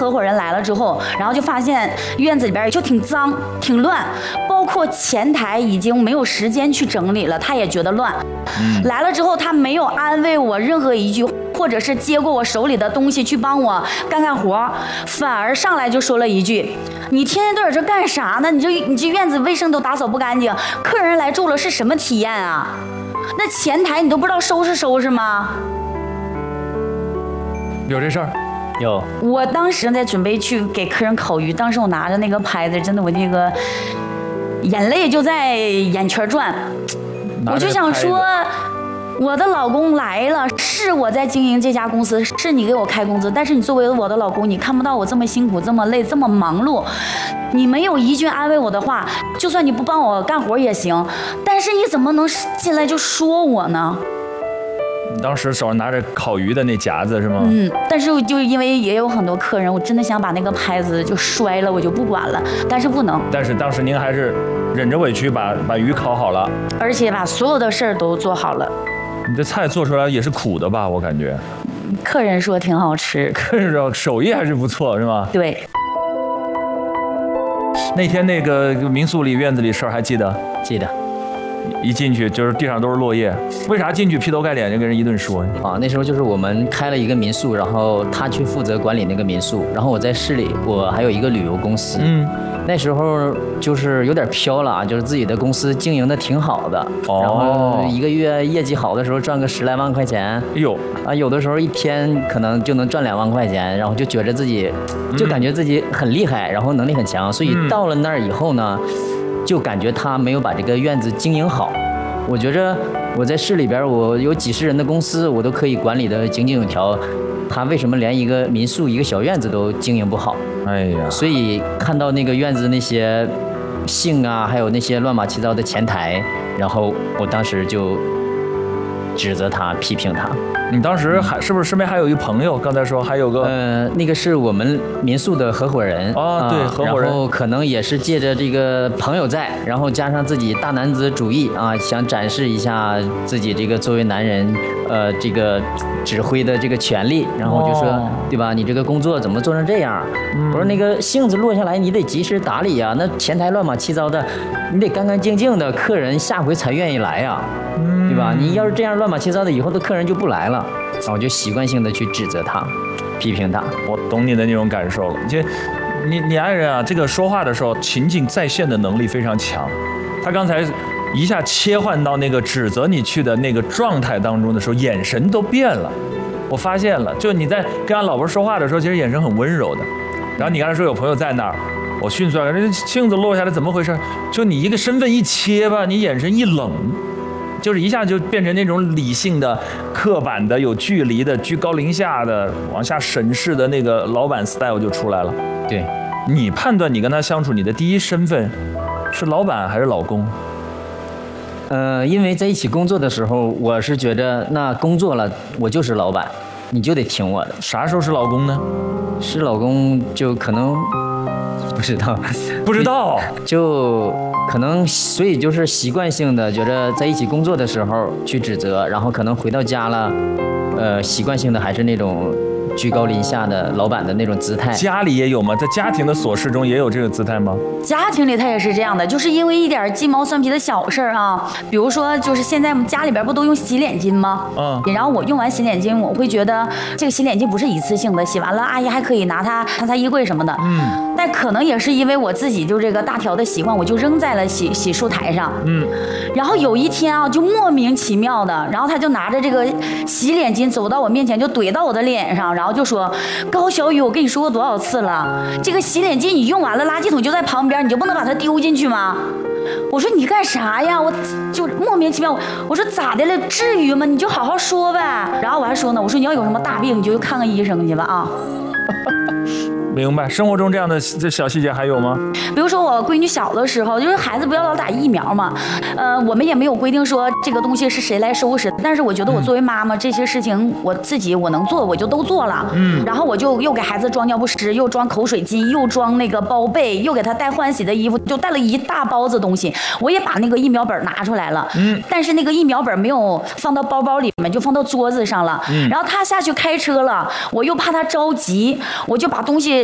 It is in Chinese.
合伙人来了之后，然后就发现院子里边就挺脏、挺乱，包括前台已经没有时间去整理了，他也觉得乱。来了之后，他没有安慰我任何一句，或者是接过我手里的东西去帮我干干活，反而上来就说了一句：“你天天都在这干啥呢？你这院子卫生都打扫不干净，客人来住了是什么体验啊？那前台你都不知道收拾吗？” 有这事儿？ 有。 我当时在准备去给客人烤鱼，当时我拿着那个牌子，真的我那个眼泪就在眼圈转，我就想说。我的老公来了，是我在经营这家公司，是你给我开工资，但是你作为我的老公，你看不到我这么辛苦、这么累、这么忙碌，你没有一句安慰我的话，就算你不帮我干活也行，但是你怎么能进来就说我呢？ 你当时手上拿着烤鱼的那夹子是吗？ 但是就因为也有很多客人，我真的想把那个牌子就摔了，我就不管了，但是不能。 但是当时您还是忍着委屈把鱼烤好了， 而且把所有的事儿都做好了。 你这菜做出来也是苦的吧？我感觉。 客人说挺好吃。 客人说手艺还是不错，是吗？ 对。 那天那个民宿里院子里事儿还记得？ 记得。 一进去就是地上都是落叶，为啥进去劈头盖脸就跟人一顿说啊？那时候就是我们开了一个民宿，然后他去负责管理那个民宿，然后我在市里，我还有一个旅游公司。那时候就是有点飘了啊，就是自己的公司经营的挺好的，然后一个月业绩好的时候赚个10来万块钱， 哎呦啊，有的时候一天可能就能赚2万块钱，然后就觉得自己就感觉自己很厉害，然后能力很强，所以到了那儿以后呢，就感觉他没有把这个院子经营好。我觉着我在市里边，我有几十人的公司，我都可以管理的井井有条，他为什么连一个民宿一个小院子都经营不好？ 哎呀， 所以看到那个院子那些姓啊，还有那些乱七八糟的前台，然后我当时就指责他，批评他。 你当时是不是身边还有一朋友？刚才说还有个那个是我们民宿的合伙人啊，对，合伙人。 然后可能也是借着这个朋友在，然后加上自己大男子主义啊，想展示一下自己这个作为男人这个指挥的这个权利，然后就说对吧？你这个工作怎么做成这样？我说那个性子落下来，你得及时打理呀。那前台乱七八糟的，你得干干净净的，客人下回才愿意来呀，对吧？你要是这样乱七八糟的，以后的客人就不来了。我就习惯性的去指责他，批评他。 我懂你的那种感受了。就你爱人啊，这个说话的时候情景再现的能力非常强。他刚才一下切换到那个指责你去的那个状态当中的时候，眼神都变了。我发现了，就你在跟俺老婆说话的时候，其实眼神很温柔的。然后你刚才说有朋友在那儿，我迅速这镜子落下来，怎么回事？就你一个身份一切吧，你眼神一冷。就是一下就变成那种理性的、刻板的、有距离的、居高临下的、往下审视的那个老板 style 就出来了。 对， 你判断你跟他相处，你的第一身份是老板还是老公？ 因为在一起工作的时候，我是觉得那工作了，我就是老板，你就得听我的。 啥时候是老公呢？ 是老公就可能不知道， 不知道就。可能所以就是习惯性的觉得在一起工作的时候去指责，然后可能回到家了，习惯性的还是那种居高临下的老板的那种姿态。 家里也有吗？在家庭的琐事中也有这个姿态吗？ 家庭里他也是这样的，就是因为一点鸡毛蒜皮的小事啊，比如说就是现在家里边不都用洗脸巾吗？然后我用完洗脸巾，我会觉得这个洗脸巾不是一次性的，洗完了阿姨还可以拿它擦衣柜什么的。但可能也是因为我自己就这个大条的习惯，我就扔在了洗漱台上。然后有一天啊，就莫名其妙的，然后他就拿着这个洗脸巾走到我面前，就怼到我的脸上，然后就说：“高小雨，我跟你说过多少次了，这个洗脸巾你用完了，垃圾桶就在旁边，你就不能把它丢进去吗？”我说：“你干啥呀？”我就莫名其妙，我说：“咋的了？至于吗？你就好好说呗。”然后我还说呢，我说：“你要有什么大病，你就看个医生去吧啊。” 明白。生活中这样的这小细节还有吗？ 比如说我闺女小的时候，就是孩子不要老打疫苗嘛，我们也没有规定说这个东西是谁来收拾，但是我觉得我作为妈妈，这些事情我自己我能做，我就都做了。然后我就又给孩子装尿不湿，又装口水巾，又装那个包被，又给他带换洗的衣服，就带了一大包子东西。我也把那个疫苗本拿出来了，但是那个疫苗本没有放到包包里面，就放到桌子上了。然后他下去开车了，我又怕他着急，我就把东西